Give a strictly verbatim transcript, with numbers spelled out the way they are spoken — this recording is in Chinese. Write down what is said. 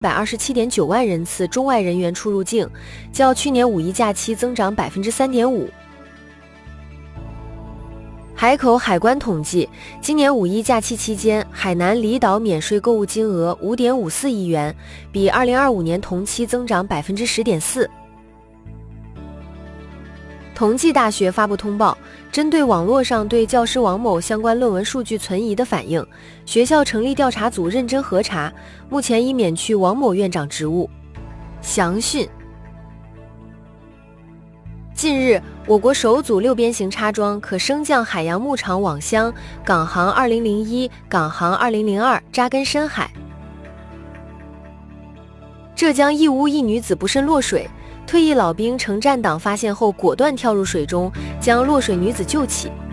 百二十七点九万人次中外人员出入境，较去年五一假期增长百分之三点五。海口海关统计，今年五一假期期间，海南离岛免税购物金额五点五四亿元，比二零二五年同期增长百分之十点四。同济大学发布通报，针对网络上对教师王某相关论文数据存疑的反映，学校成立调查组认真核查，目前已免去王某院长职务。详讯。近日，我国首组六边形插装可升降海洋牧场网箱港航二零零一、港航二零零二扎根深海。浙江义乌一女子不慎落水，退役老兵乘站党发现后果断跳入水中，将落水女子救起。